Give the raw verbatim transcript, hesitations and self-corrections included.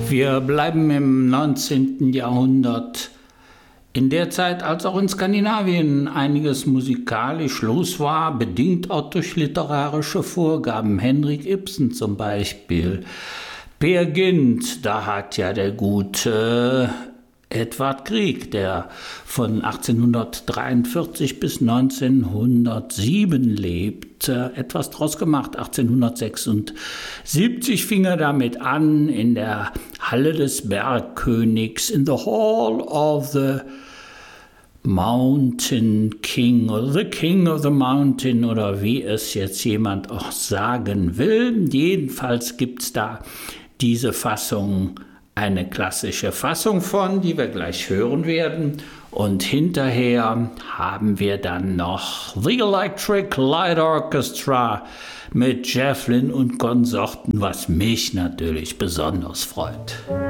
Wir bleiben im neunzehnten Jahrhundert. In der Zeit, als auch in Skandinavien einiges musikalisch los war, bedingt auch durch literarische Vorgaben. Henrik Ibsen zum Beispiel. Peer Gynt, da hat ja der gute Edvard Grieg, der von achtzehnhundertdreiundvierzig bis neunzehnhundertsieben lebte, etwas draus gemacht. achtzehnhundertsechsundsiebzig fing er damit an, in der Halle des Bergkönigs, in the Hall of the Mountain King oder The King of the Mountain oder wie es jetzt jemand auch sagen will. Jedenfalls gibt es da diese Fassung, eine klassische Fassung von, die wir gleich hören werden. Und hinterher haben wir dann noch The Electric Light Orchestra mit Jeff Lynne und Konsorten, was mich natürlich besonders freut.